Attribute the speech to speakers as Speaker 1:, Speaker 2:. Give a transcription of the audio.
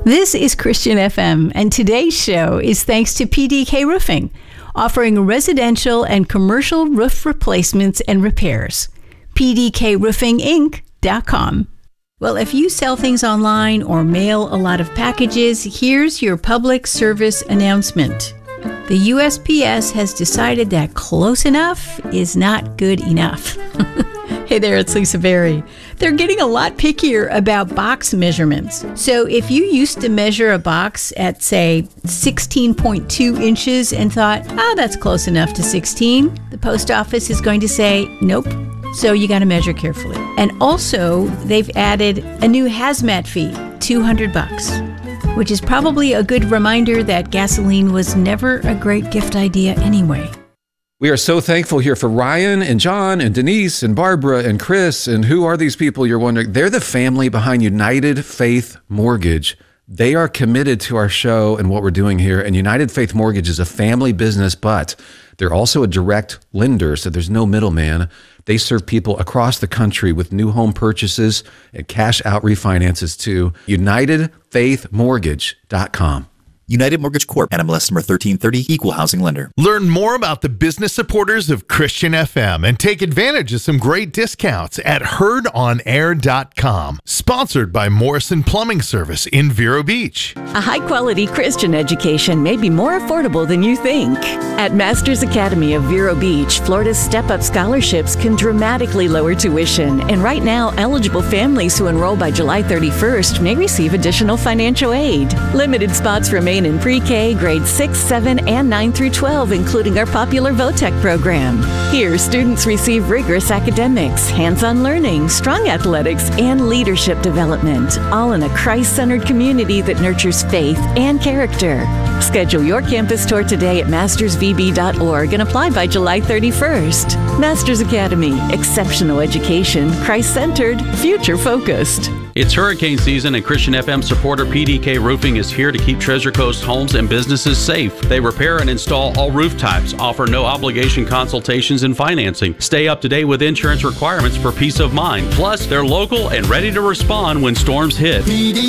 Speaker 1: This is Christian FM, and today's show is thanks to PDK Roofing, offering residential and commercial roof replacements and repairs. PDKRoofingInc.com. Well, if you sell things online or mail a lot of packages, here's your public service announcement. The USPS has decided that close enough is not good enough. Hey there, it's Lisa Berry. They're getting a lot pickier about box measurements. So if you used to measure a box at, say, 16.2 inches and thought, that's close enough to 16, the post office is going to say, nope. So you got to measure carefully. And also, they've added a new hazmat fee, $200, which is probably a good reminder that gasoline was never a great gift idea anyway.
Speaker 2: We are so thankful here for Ryan and John and Denise and Barbara and Chris. And who are these people, you're wondering? They're the family behind United Faith Mortgage. They are committed to our show and what we're doing here. And United Faith Mortgage is a family business, but they're also a direct lender, so there's no middleman. They serve people across the country with new home purchases and cash out refinances too. UnitedFaithMortgage.com.
Speaker 3: United Mortgage Corp. NMLS number 1330, Equal Housing Lender.
Speaker 4: Learn more about the business supporters of Christian FM and take advantage of some great discounts at HeardOnAir.com. Sponsored by Morrison Plumbing Service in Vero Beach.
Speaker 5: A high-quality Christian education may be more affordable than you think. At Masters Academy of Vero Beach, Florida's Step-Up Scholarships can dramatically lower tuition. And right now, eligible families who enroll by July 31st may receive additional financial aid. Limited spots remain in pre-K, grades 6, 7, and 9 through 12, including our popular VOTEC program. Here, students receive rigorous academics, hands-on learning, strong athletics, and leadership development, all in a Christ-centered community that nurtures faith and character. Schedule your campus tour today at mastersvb.org and apply by July 31st. Masters Academy, exceptional education, Christ-centered, future-focused.
Speaker 6: It's hurricane season, and Christian FM supporter PDK Roofing is here to keep Treasure Coast homes and businesses safe. They repair and install all roof types, offer no obligation consultations and financing. Stay up to date with insurance requirements for peace of mind. Plus, they're local and ready to respond when storms hit.